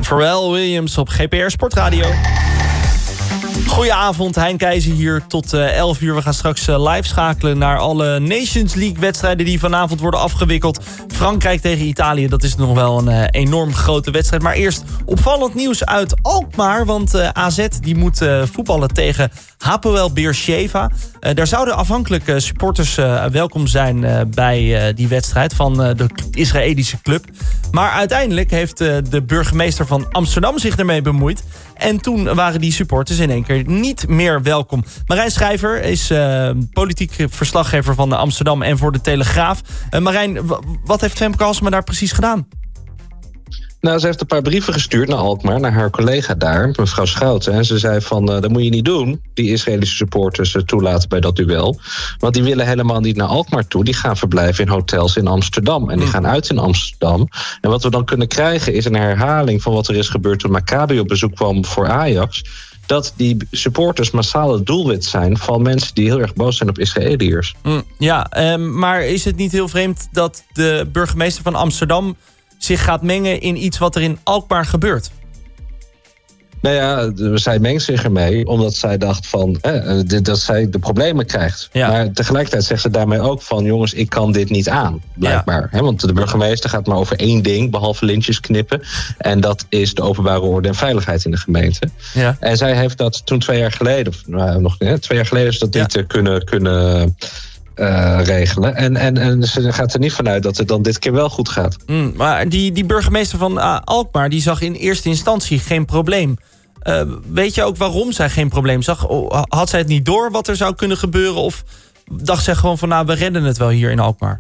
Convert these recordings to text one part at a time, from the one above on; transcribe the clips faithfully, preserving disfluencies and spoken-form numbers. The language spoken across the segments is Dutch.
Pharrell Williams op G P R Sportradio. Goedenavond, Hein Keizer hier tot uh, elf uur. We gaan straks uh, live schakelen naar alle Nations League wedstrijden die vanavond worden afgewikkeld. Frankrijk tegen Italië, dat is nog wel een uh, enorm grote wedstrijd. Maar eerst opvallend nieuws uit Alkmaar, want uh, A Z die moet uh, voetballen tegen Hapoel Beersheva. Uh, daar zouden afhankelijk uh, supporters uh, welkom zijn uh, bij uh, die wedstrijd van uh, de Israëlische club. Maar uiteindelijk heeft uh, de burgemeester van Amsterdam zich ermee bemoeid. En toen waren die supporters in één keer niet meer welkom. Marijn Schrijver is uh, politiek verslaggever van Amsterdam en voor de Telegraaf. Uh, Marijn, w- wat heeft Femke Halsema daar precies gedaan? Nou, ze heeft een paar brieven gestuurd naar Alkmaar, naar haar collega daar, mevrouw Schouten. En ze zei van, uh, dat moet je niet doen, die Israëlische supporters uh, toelaten bij dat duel. Want die willen helemaal niet naar Alkmaar toe. Die gaan verblijven in hotels in Amsterdam. En die gaan uit in Amsterdam. En wat we dan kunnen krijgen is een herhaling van wat er is gebeurd toen Maccabi op bezoek kwam voor Ajax. Dat die supporters massaal het doelwit zijn van mensen die heel erg boos zijn op Israëliërs. Mm, ja, um, maar is het niet heel vreemd dat de burgemeester van Amsterdam zich gaat mengen in iets wat er in Alkmaar gebeurt? Nou ja, zij mengt zich ermee omdat zij dacht van eh, dat zij de problemen krijgt. Ja. Maar tegelijkertijd zegt ze daarmee ook van, jongens, ik kan dit niet aan, blijkbaar. Ja. He, want de burgemeester gaat maar over één ding, behalve lintjes knippen. En dat is de openbare orde en veiligheid in de gemeente. Ja. En zij heeft dat toen twee jaar geleden, of nou, nog nee, twee jaar geleden is dat ja. niet uh, kunnen... kunnen Uh, regelen. En, en, en ze gaat er niet vanuit dat het dan dit keer wel goed gaat. Mm, maar die, die burgemeester van uh, Alkmaar, die zag in eerste instantie geen probleem. Uh, weet je ook waarom zij geen probleem zag? Had zij het niet door wat er zou kunnen gebeuren? Of dacht zij gewoon van, nou, we redden het wel hier in Alkmaar?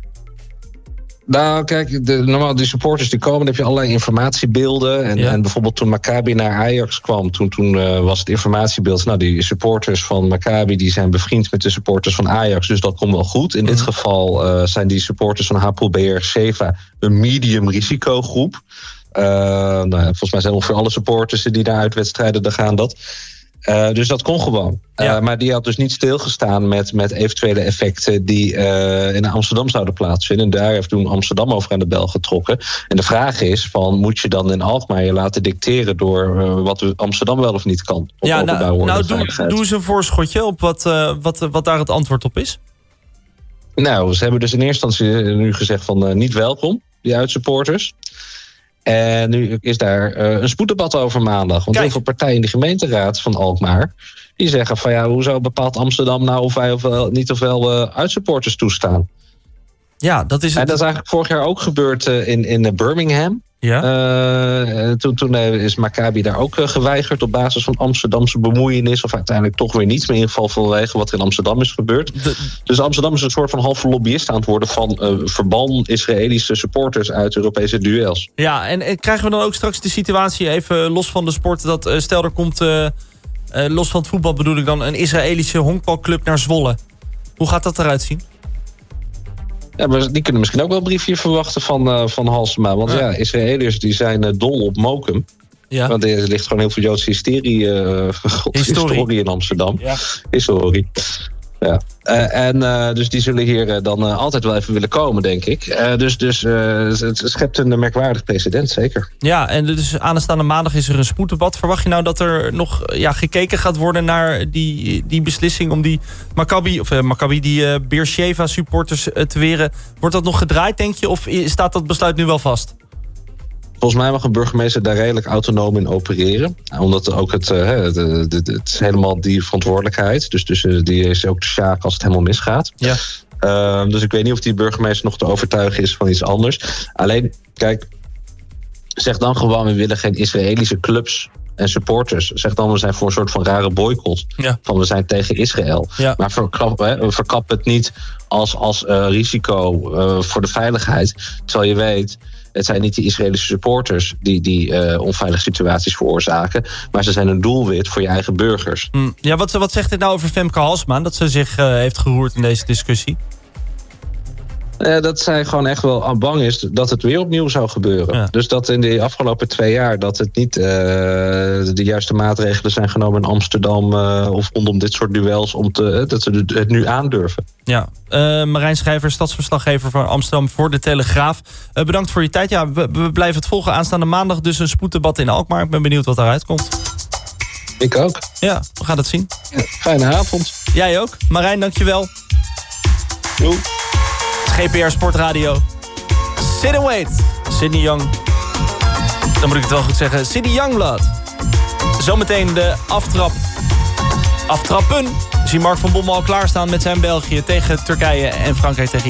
Nou, kijk, de, normaal die supporters die komen, dan heb je allerlei informatiebeelden. En, ja. en bijvoorbeeld toen Maccabi naar Ajax kwam, toen, toen uh, was het informatiebeeld, nou, die supporters van Maccabi die zijn bevriend met de supporters van Ajax, dus dat komt wel goed. In mm. dit geval uh, zijn die supporters van Hapoel Beersheva een medium risicogroep. Uh, nou, volgens mij zijn ongeveer alle supporters die daar uitwedstrijden, daar gaan dat. Uh, dus dat kon gewoon. Ja. Uh, maar die had dus niet stilgestaan met, met eventuele effecten die uh, in Amsterdam zouden plaatsvinden. En daar heeft toen Amsterdam over aan de bel getrokken. En de vraag is van, moet je dan in Alkmaar je laten dicteren door uh, wat Amsterdam wel of niet kan? Ja, nou, nou doe, doe eens een voorschotje op wat, uh, wat, wat daar het antwoord op is. Nou, ze hebben dus in eerste instantie nu gezegd van uh, niet welkom, die uitsupporters. En nu is daar uh, een spoeddebat over maandag. Want Kijk. heel veel partijen in de gemeenteraad van Alkmaar die zeggen van, ja, hoezo bepaalt Amsterdam nou of wij of wel, niet of wel uh, uitsupporters toestaan? Ja, dat is het. En dat is eigenlijk vorig jaar ook gebeurd uh, in, in Birmingham. Ja. Uh, toen toen is Maccabi daar ook uh, geweigerd op basis van Amsterdamse bemoeienis. Of uiteindelijk toch weer niet, maar in ieder geval vanwege wat er in Amsterdam is gebeurd. De... Dus Amsterdam is een soort van halve lobbyist aan het worden van uh, verban Israëlische supporters uit Europese duels. Ja, en, en krijgen we dan ook straks de situatie, even los van de sport, dat uh, stel er komt, uh, uh, los van het voetbal bedoel ik dan, een Israëlische honkbalclub naar Zwolle. Hoe gaat dat eruit zien? Ja, maar die kunnen misschien ook wel een briefje verwachten van, uh, van Halsema. Want ja, ja Israëliërs die zijn uh, dol op Mokum. Ja. Want er ligt gewoon heel veel Joodse hysterie, uh, historie in Amsterdam. Ja. Historie. Ja. Uh, en uh, dus die zullen hier uh, dan uh, altijd wel even willen komen, denk ik. Uh, dus dus uh, het schept een merkwaardig precedent, zeker. Ja, en dus aanstaande maandag is er een spoeddebat. Verwacht je nou dat er nog ja, gekeken gaat worden naar die, die beslissing om die Maccabi, of uh, Maccabi, die uh, Beersheva supporters uh, te weren? Wordt dat nog gedraaid, denk je? Of staat dat besluit nu wel vast? Volgens mij mag een burgemeester daar redelijk autonoom in opereren. Omdat ook het, uh, het, het, het, het is helemaal die verantwoordelijkheid. Dus, dus die is ook de sjaak als het helemaal misgaat. Ja. Uh, dus ik weet niet of die burgemeester nog te overtuigen is van iets anders. Alleen, kijk, zeg dan gewoon, we willen geen Israëlische clubs en supporters. Zeg dan, we zijn voor een soort van rare boycott. Ja. Van we zijn tegen Israël. Ja. Maar verkap, hè, verkap het niet als, als uh, risico uh, voor de veiligheid. Terwijl je weet, het zijn niet de Israëlische supporters die, die uh, onveilige situaties veroorzaken. Maar ze zijn een doelwit voor je eigen burgers. Mm. Ja, wat, wat zegt dit nou over Femke Halsema? Dat ze zich uh, heeft geroerd in deze discussie? Uh, dat zij gewoon echt wel aan bang is dat het weer opnieuw zou gebeuren. Ja. Dus dat in de afgelopen twee jaar dat het niet uh, de juiste maatregelen zijn genomen in Amsterdam uh, of rondom dit soort duels om te, uh, dat ze het nu aandurven. Ja, uh, Marijn Schrijver, stadsverslaggever van Amsterdam voor de Telegraaf. Uh, bedankt voor je tijd. Ja, we, we blijven het volgen. Aanstaande maandag dus een spoeddebat in Alkmaar. Ik ben benieuwd wat daaruit komt. Ik ook. Ja, we gaan het zien. Ja, fijne avond. Jij ook. Marijn, dankjewel. Doei. G P R Sportradio. Sit and wait. Sidney Young. Dan moet ik het wel goed zeggen. Sidney Youngblood. Zometeen de aftrap. Aftrappen. We zien Mark van Bommel al klaarstaan met zijn België tegen Turkije en Frankrijk tegen